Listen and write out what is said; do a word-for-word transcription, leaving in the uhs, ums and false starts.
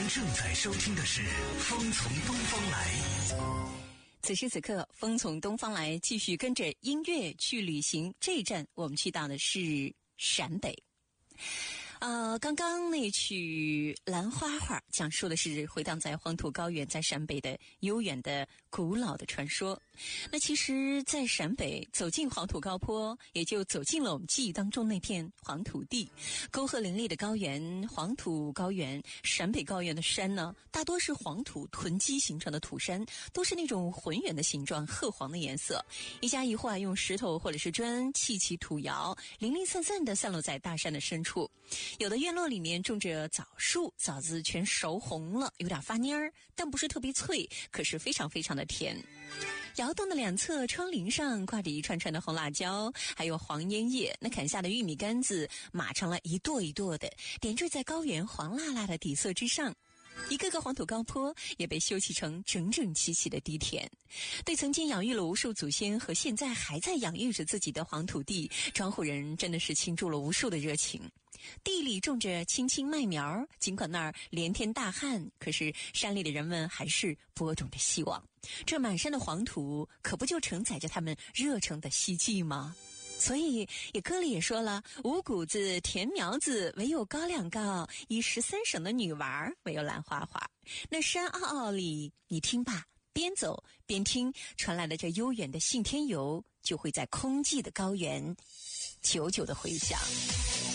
您正在收听的是《风从东方来》。 此时此刻，风从东方来，继续跟着音乐去旅行。这一站我们去到的是陕北。呃，刚刚那曲《兰花花》讲述的是回荡在黄土高原，在陕北的悠远的古老的传说。那其实在陕北走进黄土高坡，也就走进了我们记忆当中那片黄土地。沟壑林立的高原，黄土高原，陕北高原的山呢，大多是黄土囤积形成的土山，都是那种浑圆的形状，褐黄的颜色。一家一户啊，用石头或者是砖砌起土窑，零零散散地散落在大山的深处。有的院落里面种着枣树，枣子全熟红了，有点发蔫儿，但不是特别脆，可是非常非常的甜。窑洞的两侧窗棂上挂着一串串的红辣椒，还有黄烟叶。那砍下的玉米杆子码成了一垛一垛的，点缀在高原黄辣辣的底色之上。一个个黄土高坡也被修砌成整整齐齐的地田。对曾经养育了无数祖先和现在还在养育着自己的黄土地，庄户人真的是倾注了无数的热情。地里种着青青麦苗，尽管那儿连天大旱，可是山里的人们还是播种着希望。这满山的黄土可不就承载着他们热诚的希冀吗？所以也歌里也说了，五谷子田苗子唯有高粱高，一十三省的女娃唯有兰花花。那山坳坳里，你听吧，边走边听，传来的这悠远的信天游就会在空寂的高原久久的回响。